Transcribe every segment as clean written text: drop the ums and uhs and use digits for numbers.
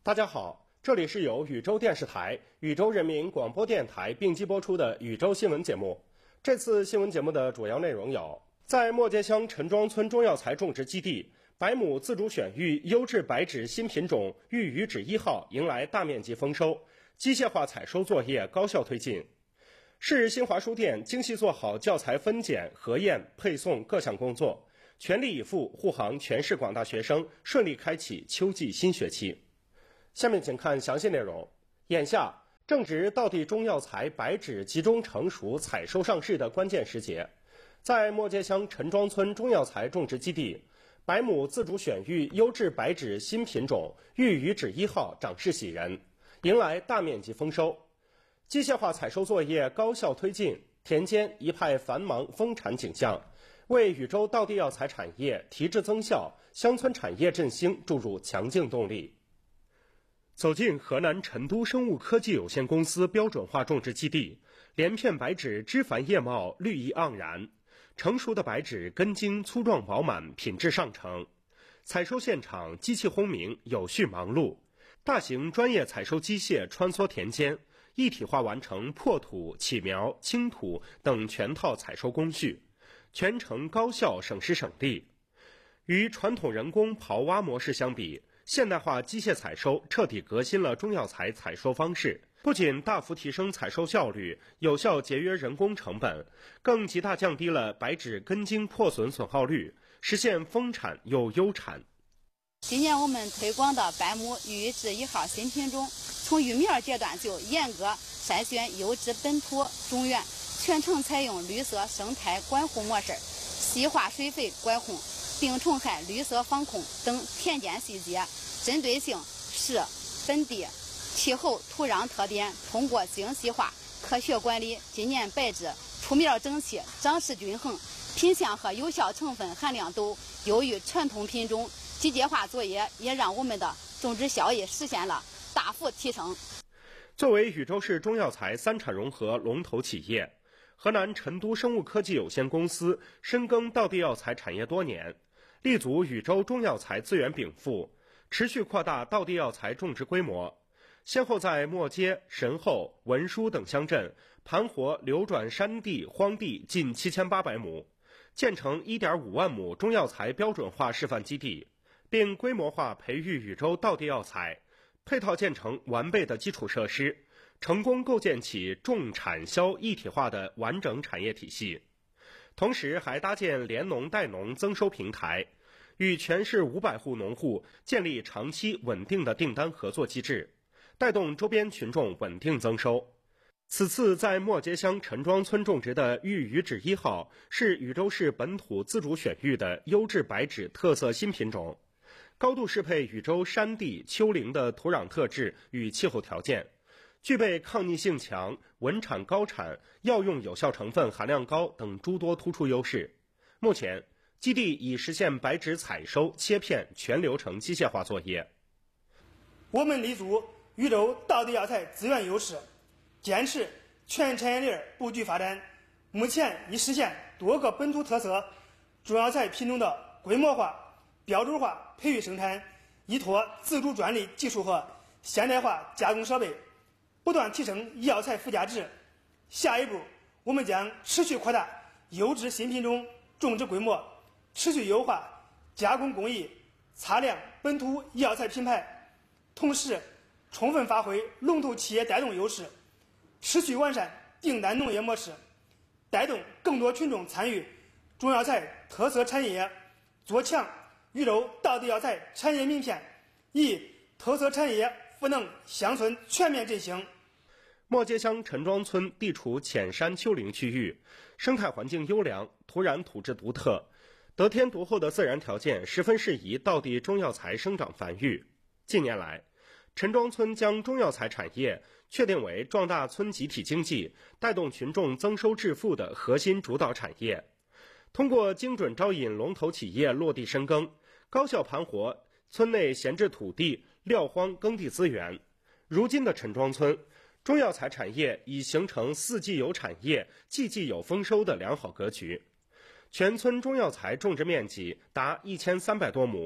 大家好，这里是由禹州电视台、禹州人民广播电台并机播出的禹州新闻节目。这次新闻节目的主要内容有：在磨街乡陈庄村中药材种植基地，100亩自主选育优质白芷新品种玉鱼芷1号迎来大面积丰收，机械化采收作业高效推进。市新华书店精细做好教材分拣、核验、配送各项工作，全力以赴护航全市广大学生顺利开启秋季新学期。下面请看详细内容。眼下正值稻地中药材白芷集中成熟采收上市的关键时节，在磨街乡陈庄村中药材种植基地，100亩自主选育优质白芷新品种玉鱼芷1号长势喜人，迎来大面积丰收。机械化采收作业高效推进，田间一派繁忙丰产景象，为禹州稻地药材产业提质增效、乡村产业振兴注入强劲动力。走进河南成都生物科技有限公司标准化种植基地，连片白芷枝繁叶茂，绿意盎然。成熟的白芷根茎粗壮饱满，品质上乘。采收现场机器轰鸣，有序忙碌。大型专业采收机械穿梭田间，一体化完成破土、起苗、清土等全套采收工序，全程高效省时省力。与传统人工刨挖模式相比，现代化机械采收彻底革新了中药材采收方式，不仅大幅提升采收效率，有效节约人工成本，更极大降低了白芷根茎破损损耗率，实现丰产又优产。 今年我们推广的100亩玉鱼芷1号新品种，从育苗阶段就严格筛选优质本土种源，全程采用绿色生态管护模式，细化水肥管控、病虫害绿色防控等田间细节，针对性视本地气候、土壤特点，通过精细化科学管理，今年白芷出苗整齐、长势均衡，品相和有效成分含量都优于传统品种。机械化作业也让我们的种植效益实现了大幅提升。 作为禹州市中药材3产融合龙头企业，河南成都生物科技有限公司深耕稻地药材产业多年，立足禹州中药材资源禀赋，持续扩大稻地药材种植规模，先后在磨街、神后、文书等乡镇盘活流转山地荒地近7800亩，建成1.5万亩中药材标准化示范基地，并规模化培育禹州稻地药材，配套建成完备的基础设施，成功构建起种产销一体化的完整产业体系。同时还搭建联农代农增收平台，与全市500户农户建立长期稳定的订单合作机制，带动周边群众稳定增收。此次在磨街乡陈庄村种植的玉鱼芷1号是禹州市本土自主选育的优质白芷特色新品种，高度适配禹州山地丘陵的土壤特质与气候条件，具备抗逆性强、稳产高产、药用有效成分含量高等诸多突出优势。目前基地已实现白芷采收、切片全流程机械化作业。 我们立足禹州稻地药材资源优势，坚持全产业链布局发展，目前已实现多个本土特色中药材品种的规模化、标准化培育生产，依托自主专利技术和现代化加工设备，不断提升药材附加值。下一步，我们将持续扩大优质新品种种植规模，持续优化加工工艺，擦亮本土药材品牌，同时充分发挥龙头企业带动优势，持续完善订单农业模式，带动更多群众参与中药材特色产业，做强禹州稻地药材产业名片，以特色产业赋能乡村全面振兴。 磨街乡陈庄村地处浅山丘陵区域，生态环境优良，土壤土质独特，得天独厚的自然条件十分适宜稻地中药材生长繁育。近年来，陈庄村将中药材产业确定为壮大村集体经济、带动群众增收致富的核心主导产业。通过精准招引龙头企业落地深耕，高效盘活村内闲置土地、撂荒耕地资源，如今的陈庄村中药材产业已形成四季有产业、季季有丰收的良好格局。全村中药材种植面积达1300多亩，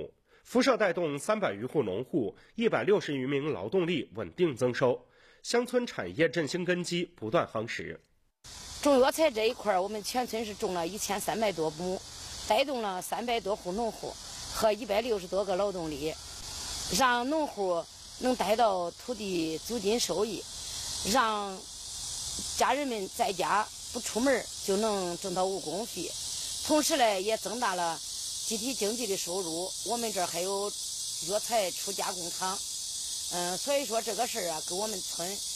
辐射带动300余户农户、160余名劳动力稳定增收，乡村产业振兴根基不断夯实。 种药材这一块，我们全村是种了1300多亩，带动了300多户农户和160多个劳动力，让农户能带到土地租金收益，让家人们在家不出门就能挣到误工费，同时呢也增大了集体经济的收入。我们这儿还有药材出加工厂，所以说这个事儿啊，给我们村